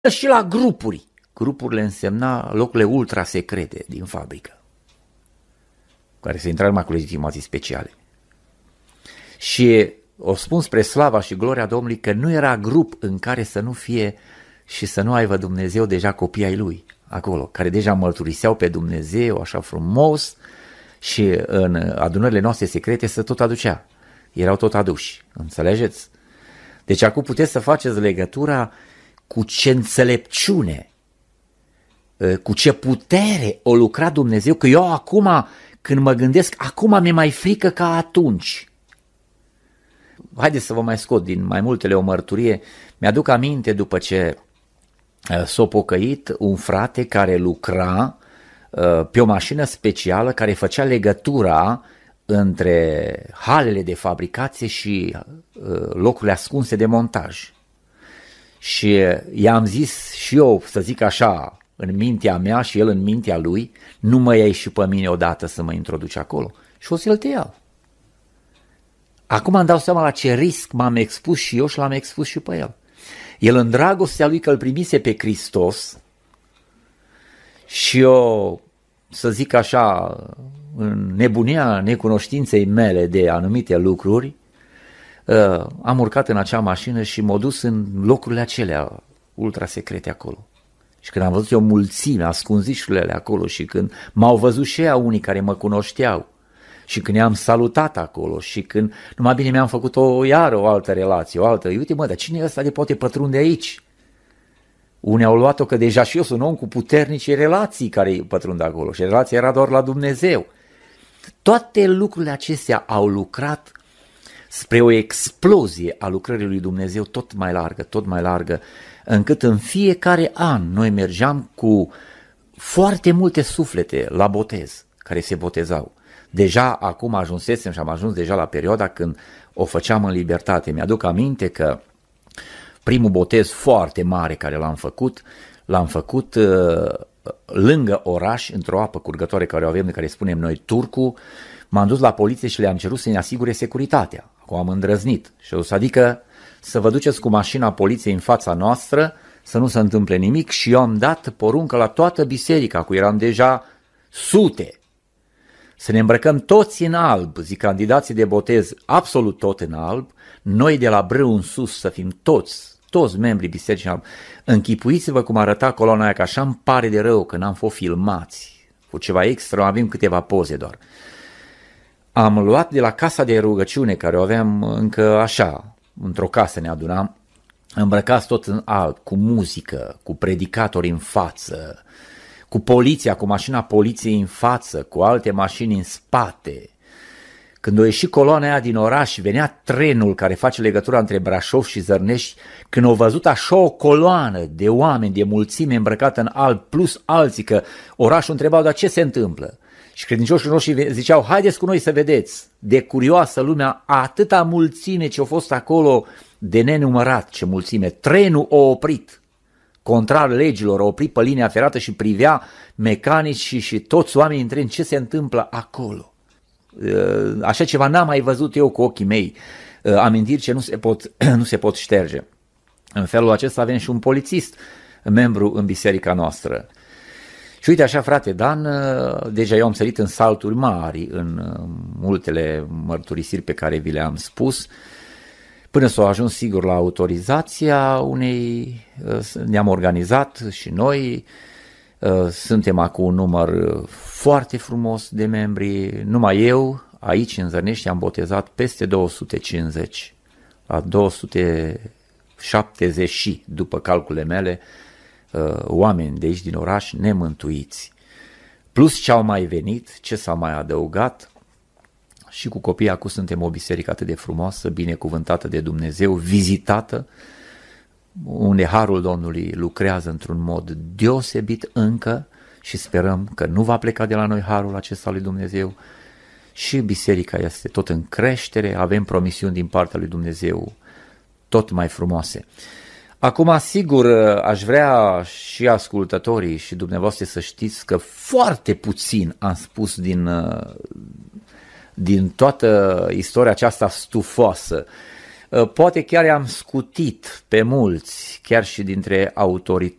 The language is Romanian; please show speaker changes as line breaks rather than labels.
și la grupuri. Grupurile însemna locurile ultra secrete din fabrică, care se intra numai cu legitimații speciale. Și o spun spre slava și gloria Domnului că nu era grup în care să nu fie și să nu aibă Dumnezeu deja copii ai lui acolo, care deja mărturiseau pe Dumnezeu așa frumos și în adunările noastre secrete se tot aducea. Erau tot aduși, înțelegeți? Deci acum puteți să faceți legătura cu ce înțelepciune, cu ce putere o lucra Dumnezeu, că eu acum, când mă gândesc, acum mi-e mai frică ca atunci. Haideți să vă mai scot din mai multele o mărturie. Mi-aduc aminte după ce s-a pocăit un frate care lucra pe o mașină specială care făcea legătura între halele de fabricație și locurile ascunse de montaj. Și i-am zis și eu, să zic așa, în mintea mea și el în mintea lui, nu mă iei și pe mine odată să mă introduci acolo. Și o să-l te iau. Acum îmi dau seama la ce risc m-am expus și eu și l-am expus și pe el. El în dragostea lui că îl primise pe Hristos și eu, să zic așa, în nebunia necunoștinței mele de anumite lucruri, am urcat în acea mașină și m-am dus în locurile acelea ultra secrete acolo. Și când am văzut eu mulțime, ascunzișurile acolo și când m-au văzut și ea unii care mă cunoșteau și când i-am salutat acolo și când numai bine mi-am făcut iară o altă relație, o altă, uite mă, dar cine e ăsta de poate pătrunde aici? Unii au luat-o că deja și eu sunt om cu puternice relații care pătrund acolo și relația era doar la Dumnezeu. Toate lucrurile acestea au lucrat spre o explozie a lucrării lui Dumnezeu tot mai largă, încât în fiecare an noi mergeam cu foarte multe suflete la botez, care se botezau. Deja acum ajunsesem și am ajuns deja la perioada când o făceam în libertate. Mi-aduc aminte că primul botez foarte mare care l-am făcut lângă oraș, într-o apă curgătoare care o avem, de care spunem noi Turcu. M-am dus la poliție și le-am cerut să ne asigure securitatea. Acum am îndrăznit și o să adică să vă duceți cu mașina poliției în fața noastră, să nu se întâmple nimic, și eu am dat poruncă la toată biserica, cu eram deja sute, să ne îmbrăcăm toți în alb, zic candidații de botez, absolut tot în alb, noi de la brâu în sus să fim toți membrii bisericii în alb. Închipuiți-vă cum arăta coloana aia, că așa îmi pare de rău că n-am fost filmați cu ceva extra, avem câteva poze doar. Am luat de la casa de rugăciune, care o aveam încă așa, într-o casă ne adunam, îmbrăcați tot în alb, cu muzică, cu predicatori în față, cu poliția, cu mașina poliției în față, cu alte mașini în spate. Când o ieși coloana aia din oraș, venea trenul care face legătura între Brașov și Zărnești, când au văzut așa o coloană de oameni, de mulțime îmbrăcată în alb, plus alții, că orașul întrebau, dar ce se întâmplă? Și credincioșii noștri ziceau, haideți cu noi să vedeți. De curioasă lumea, atâta mulțime ce a fost acolo, de nenumărat ce mulțime. Trenul a oprit, contrar legilor, a oprit pe linia ferată și privea mecanici și toți oamenii în tren ce se întâmplă acolo. Așa ceva n-am mai văzut eu cu ochii mei, amintiri ce nu se pot șterge. În felul acesta avem și un polițist, membru în biserica noastră. Și uite așa, frate Dan, deja eu am sărit în salturi mari în multele mărturisiri pe care vi le-am spus, până s-au ajuns sigur la autorizația unei, ne-am organizat și noi, suntem acum un număr foarte frumos de membri, numai eu, aici în Zărnești am botezat peste 250, la 270 după calculele mele, oameni de aici din oraș nemântuiți, plus ce au mai venit, ce s-a mai adăugat. Și cu copiii acum suntem o biserică atât de frumoasă, binecuvântată de Dumnezeu, vizitată, unde harul Domnului lucrează într-un mod deosebit încă și sperăm că nu va pleca de la noi harul acesta lui Dumnezeu. Și biserica este tot în creștere, avem promisiuni din partea lui Dumnezeu tot mai frumoase. Acum, sigur, aș vrea și ascultătorii și dumneavoastră să știți că foarte puțin am spus din toată istoria aceasta stufoasă. Poate chiar i-am scutit pe mulți, chiar și dintre